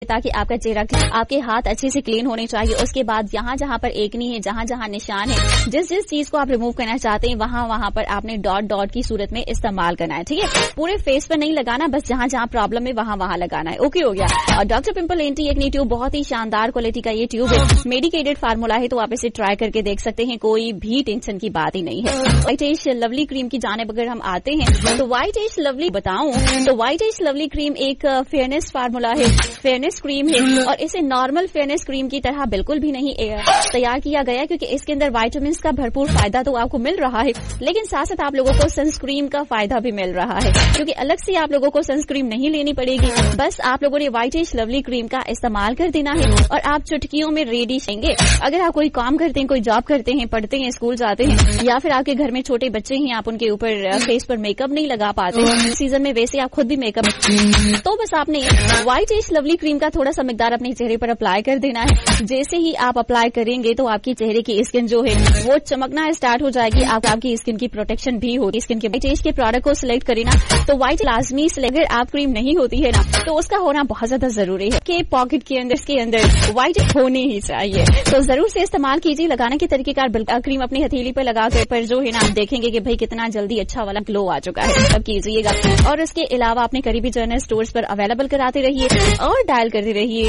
تاکہ آپ کا چہرہ آپ کے ہاتھ اچھے سے کلین ہونے چاہیے. اس کے بعد جہاں جہاں پر ایکنی ہے, جہاں جہاں نشان ہے, جس چیز کو آپ ریموو کرنا چاہتے ہیں وہاں پر آپ نے ڈاٹ کی صورت میں استعمال کرنا ہے. ٹھیک ہے, پورے فیس پر نہیں لگانا, بس جہاں جہاں پرابلم ہے وہاں لگانا ہے. اوکے ہو گیا. اور doctor pimple anti acne tube بہت ہی شاندار کوالٹی کا یہ ٹیوب ہے, میڈیکیٹڈ فارمولا ہے, تو آپ اسے ٹرائی کر کے دیکھ سکتے ہیں, کوئی بھی ٹینشن کی بات ہی نہیں ہے. وائٹ ایج لولی کریم کی جانب اگر ہم آتے ہیں تو وائٹ ایج لولی بتاؤں تو وائٹ ایج لولی کریم ایک فیئرنیس فارمولا ہے, فیئرنیس کریم ہے, اور اسے نارمل فیئرنیس کریم کی طرح بالکل بھی نہیں تیار کیا گیا, کیونکہ اس کے اندر وائٹامنس کا بھرپور فائدہ تو آپ کو مل رہا ہے, لیکن ساتھ ساتھ آپ لوگوں کو سنسکرین کا فائدہ بھی مل رہا ہے, کیونکہ الگ سے آپ لوگوں کو سنسکرین نہیں لینی پڑے گی. بس آپ لوگوں نے وائٹ ایج لولی کریم کا استعمال کر دینا ہے اور آپ چٹکیوں میں ریڈی رہیں گے. اگر آپ کوئی کام کرتے ہیں, کوئی جاب کرتے ہیں, پڑھتے ہیں, اسکول جاتے ہیں, یا پھر آپ کے گھر میں چھوٹے بچے ہیں, آپ ان کے اوپر فیس پر میک اپ نہیں لگا پاتے, سیزن میں ویسے آپ خود بھی میک اپ, تو بس آپ نے وائٹ ایج لولی کریم کا تھوڑا سا مقدار اپنے چہرے پر اپلائی کر دینا ہے. جیسے ہی آپ اپلائی کریں گے تو آپ کی چہرے کی اسکن جو ہے وہ چمکنا اسٹارٹ ہو جائے گی. آپ کی اسکن کی پروٹیکشن بھی ہوگی. اسکن کے وائٹ ایج کے پروڈکٹ کو سلیکٹ کریں نا, تو وائٹ لازمی اگر آپ کریم نہیں ہوتی ہے نا تو اس کا ہونا بہت زیادہ ضروری ہے کہ پاکٹ کے اندر وائٹ ہونی ہی چاہیے. تو ضرور سے استعمال کیجیے. لگانے کے طریقہ کار کریم اپنی ہتھیلی پر لگا کر جو ہے نا آپ دیکھیں گے کہ بھائی کتنا جلدی اچھا والا گلو آ چکا ہے. سب کیجیے گا. اور اس کے علاوہ اپنے قریبی جنرل اسٹورز پر اویلیبل کراتے رہیے اور ڈائل کرتے رہیے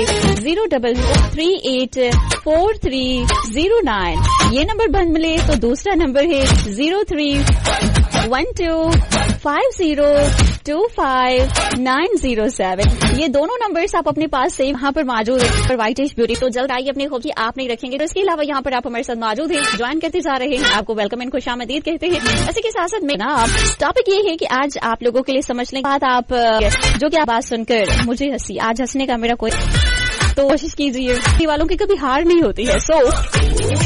033843009. یہ نمبر بند ملے تو دوسرا نمبر ہے 0312502597. یہ دونوں نمبرز آپ اپنے پاس سے یہاں پر موجود ہیں پر وائٹ ایج بیوٹی. تو جلد آئیے, اپنے خوف کی آپ نہیں رکھیں گے. تو اس کے علاوہ یہاں پر آپ ہمارے ساتھ موجود ہیں, جوائن کرتے جا رہے ہیں, آپ کو ویلکم اینڈ خوش آمدید کہتے ہیں. اسی کے ساتھ میں نا ٹاپک یہ ہے کہ آج آپ لوگوں کے لیے سمجھ لیں بات, آپ جو کہ بات سن کر مجھے آج ہنسنے کا میرا کوئی, تو کوشش کیجیے والوں کی کبھی ہار نہیں ہوتی ہے. سو